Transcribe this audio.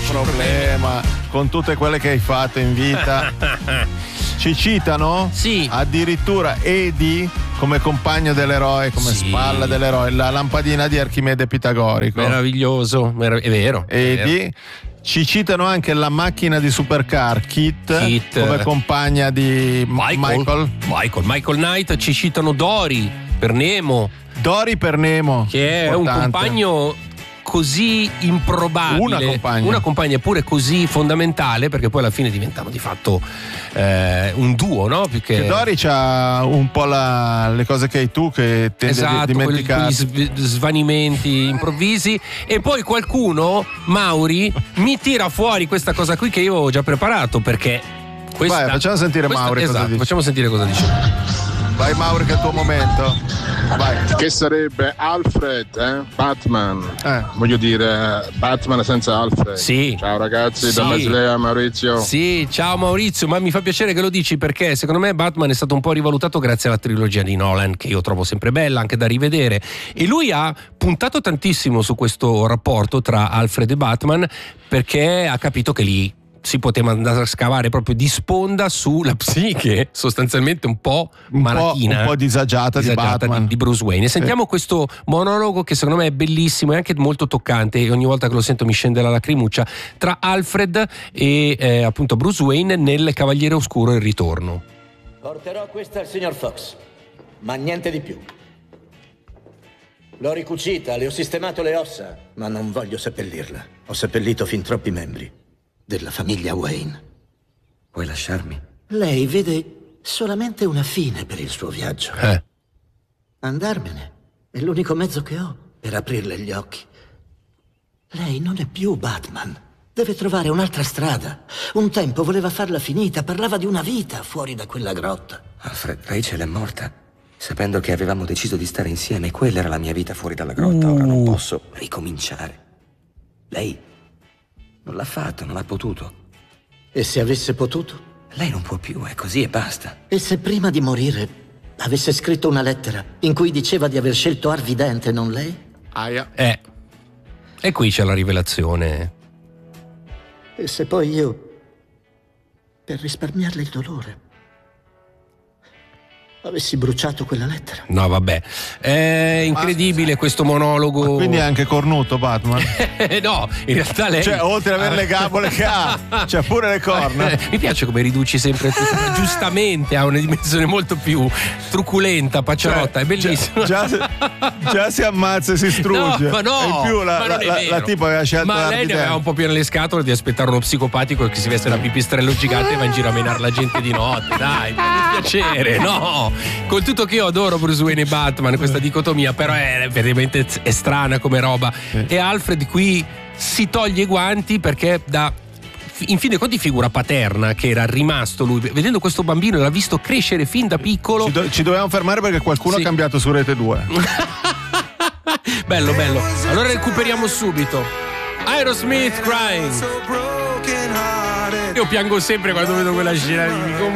problema con tutte quelle che hai fatto in vita. Ci citano? Sì. Addirittura Edi come compagno dell'eroe, come spalla dell'eroe, la lampadina di Archimede Pitagorico. Meraviglioso, è vero. Edi. Ci citano anche la macchina di supercar Kit come compagna di Michael Knight. Ci citano Dory per Nemo, che è un compagno così improbabile, una compagna pure così fondamentale, perché poi alla fine diventano di fatto un duo, no? Più che Dory c'ha un po' le cose che hai tu, che tendi a dimenticare, quegli svanimenti improvvisi, e poi qualcuno, Mauri, mi tira fuori questa cosa qui che io avevo già preparato, perché vai, facciamo sentire Mauri, esatto, cosa dice. Facciamo sentire cosa dice. Vai Mauri, che è il tuo momento. Vai. Che sarebbe Alfred, Batman. Voglio dire, Batman senza Alfred. Sì. Ciao ragazzi, Sì. da Basilea, Maurizio. Sì, ciao Maurizio, ma mi fa piacere che lo dici, perché secondo me Batman è stato un po' rivalutato grazie alla trilogia di Nolan, che io trovo sempre bella, anche da rivedere, e lui ha puntato tantissimo su questo rapporto tra Alfred e Batman, perché ha capito che lì si poteva andare a scavare proprio di sponda sulla psiche sostanzialmente un po' malatina, un po' disagiata di Batman, di Bruce Wayne. E sentiamo questo monologo che secondo me è bellissimo e anche molto toccante, e ogni volta che lo sento mi scende la lacrimuccia, tra Alfred e appunto Bruce Wayne nel Cavaliere Oscuro Il Ritorno. Porterò questa al signor Fox, ma niente di più. L'ho ricucita, le ho sistemato le ossa, ma non voglio seppellirla. Ho seppellito fin troppi membri della famiglia Wayne. Puoi lasciarmi? Lei vede solamente una fine per il suo viaggio. Andarmene è l'unico mezzo che ho per aprirle gli occhi. Lei non è più Batman. Deve trovare un'altra strada. Un tempo voleva farla finita, parlava di una vita fuori da quella grotta. Alfred, Rachel è morta, sapendo che avevamo deciso di stare insieme. Quella era la mia vita fuori dalla grotta. Ora non posso ricominciare. Lei non l'ha fatto, non ha potuto. E se avesse potuto? Lei non può più, è così e basta. E se prima di morire avesse scritto una lettera in cui diceva di aver scelto Harvey Dent e non lei? E qui c'è la rivelazione. E se poi io, per risparmiarle il dolore, avessi bruciato quella lettera? No, vabbè, è incredibile questo monologo. Ma quindi è anche cornuto Batman? No, in realtà lei, cioè, oltre ad avere le gabole che ha, c'ha pure le corna. Mi piace come riduci sempre tutto. Giustamente ha una dimensione molto più truculenta, pacciarotta, è bellissimo. Già si ammazza e si strugge. No, e in più la tipa aveva scelto, ma lei ne aveva un po' più nelle scatole di aspettare uno psicopatico che si veste da pipistrello gigante e va in giro a menare la gente di notte. Dai, per piacere, no. Con tutto che io adoro Bruce Wayne e Batman, questa dicotomia, però è veramente è strana come roba. E Alfred qui si toglie i guanti perché in fin dei conti figura paterna che era rimasto lui, vedendo questo bambino, l'ha visto crescere fin da piccolo. Ci dovevamo fermare perché qualcuno ha cambiato su Rete 2. bello allora recuperiamo subito Aerosmith Crying. Io piango sempre quando vedo quella scena lì,